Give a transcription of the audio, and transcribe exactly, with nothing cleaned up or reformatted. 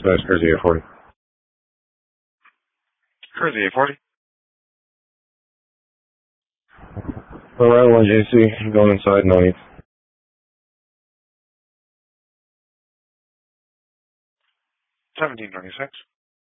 That's Jersey eight forty. Jersey eight forty. Alright, one J C, going inside ninth. seventeen twenty-six.